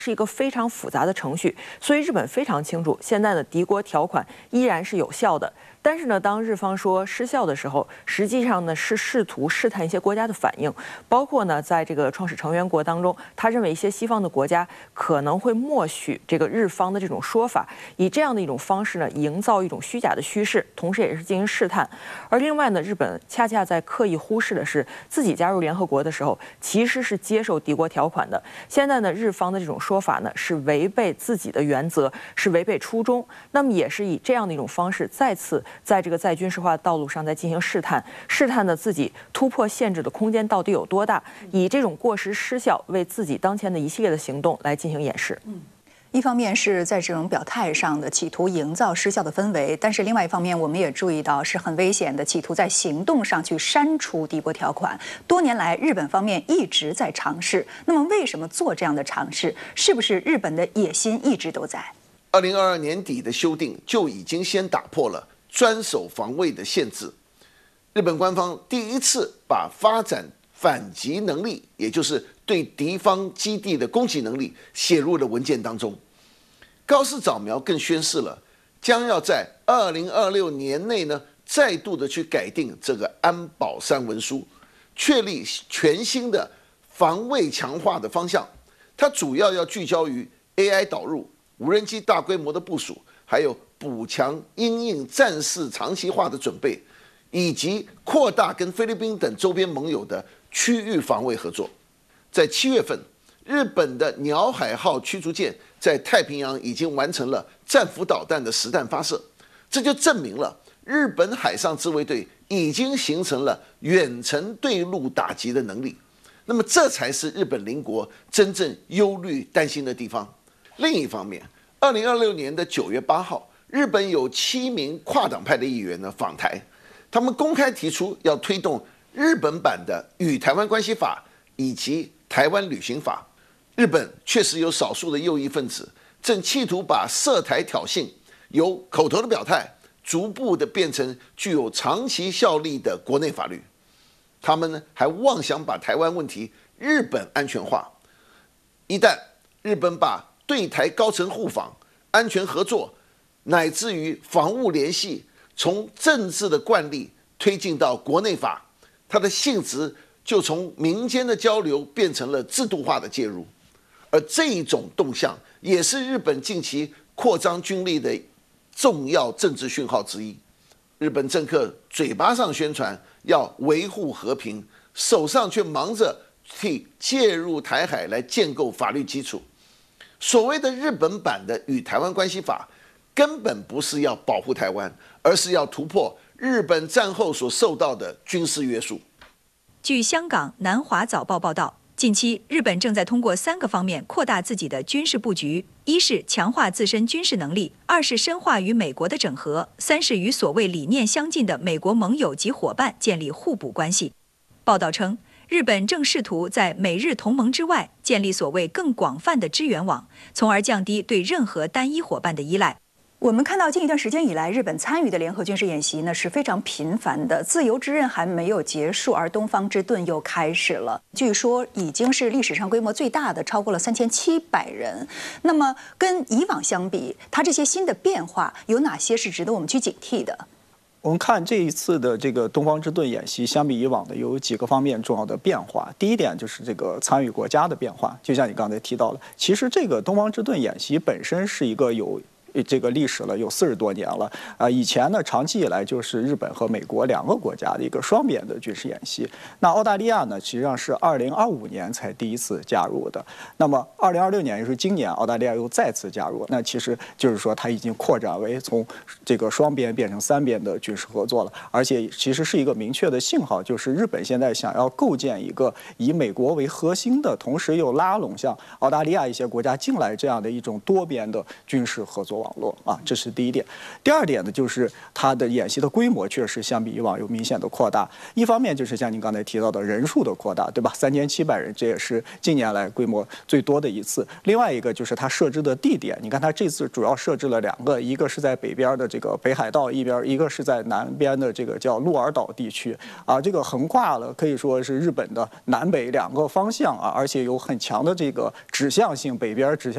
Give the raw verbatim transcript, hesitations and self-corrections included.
是一个非常复杂的程序，所以日本非常清楚，现在的敌国条款依然是有效的。但是呢，当日方说失效的时候，实际上呢是试图试探一些国家的反应，包括呢在这个创始成员国当中，他认为一些西方的国家可能会默许这个日方的这种说法，以这样的一种方式呢，营造一种虚假的趋势，同时也是进行试探。而另外呢，日本恰恰在刻意忽视的是，自己加入联合国的时候，其实是接受敌国条款的。现在呢，日方的这种说法呢，是违背自己的原则，是违背初衷。那么也是以这样的一种方式，再次在这个在军事化的道路上在进行试探，试探的自己突破限制的空间到底有多大，以这种过时失效为自己当前的一系列的行动来进行掩饰。 嗯。一方面是在这种表态上的企图营造失效的氛围，但是另外一方面，我们也注意到是很危险的，企图在行动上去删除敌国条款。多年来，日本方面一直在尝试。那么，为什么做这样的尝试？是不是日本的野心一直都在？ 二零二二年底的修订就已经先打破了专守防卫的限制。日本官方第一次把发展反击能力，也就是对敌方基地的攻击能力写入了文件当中。高市早苗更宣示了，将要在二零二六年内呢，再度的去改定这个安保三文书，确立全新的防卫强化的方向。它主要要聚焦于 A I 导入、无人机大规模的部署，还有补强因应战事长期化的准备，以及扩大跟菲律宾等周边盟友的区域防卫合作。在七月份，日本的鸟海号驱逐舰在太平洋已经完成了战斧导弹的实弹发射，这就证明了日本海上自卫队已经形成了远程对陆打击的能力。那么，这才是日本邻国真正忧虑担心的地方。另一方面，二零二六年的九月八号，日本有七名跨党派的议员呢访台，他们公开提出要推动日本版的《与台湾关系法》以及《台湾旅行法》。日本确实有少数的右翼分子正企图把涉台挑衅由口头的表态，逐步的变成具有长期效力的国内法律。他们呢还妄想把台湾问题日本安全化。一旦日本把对台高层互访、安全合作，乃至于防务联系，从政治的惯例推进到国内法，它的性质就从民间的交流变成了制度化的介入。而这一种动向也是日本近期扩张军力的重要政治讯号之一。日本政客嘴巴上宣传要维护和平，手上却忙着替介入台海来建构法律基础。所谓的日本版的《与台湾关系法》根本不是要保护台湾，而是要突破日本战后所受到的军事约束。 据香港南华早报报道，近期日本正在通过三个方面扩大自己的军事布局：一是强化自身军事能力，二是深化与美国的整合，三是与所谓理念相近的美国盟友及伙伴建立互补关系。报道称，日本正试图在美日同盟之外建立所谓更广泛的支援网，从而降低对任何单一伙伴的依赖。 我们看到近一段时间以来，日本参与的联合军事演习呢是非常频繁的。自由之刃还没有结束，而东方之盾又开始了。据说已经是历史上规模最大的，超过了三千七百人。那么跟以往相比，它这些新的变化有哪些是值得我们去警惕的？ 我们看这一次的这个东方之盾演习，相比以往的有几个方面重要的变化。第一点就是这个参与国家的变化，就像你刚才提到了，其实这个东方之盾演习本身是一个有这个历史了，有四十多年了啊！以前呢，长期以来就是日本和美国两个国家的一个双边的军事演习。那澳大利亚呢，实际上是二零二五年才第一次加入的。那么二零二六年，也就是今年，澳大利亚又再次加入。那其实就是说，它已经扩展为从这个双边变成三边的军事合作了。而且其实是一个明确的信号，就是日本现在想要构建一个以美国为核心的，同时又拉拢像澳大利亚一些国家进来这样的一种多边的军事合作网络啊，这是第一点。第二点呢，就是它的演习的规模确实相比以往有明显的扩大。一方面就是像您刚才提到的人数的扩大，对吧？三千七百人，这也是近年来规模最多的一次。另外一个就是它设置的地点，你看它这次主要设置了两个，一个是在北边的这个北海道一边，一个是在南边的这个叫鹿儿岛地区啊，这个横跨了可以说是日本的南北两个方向啊，而且有很强的这个指向性，北边指向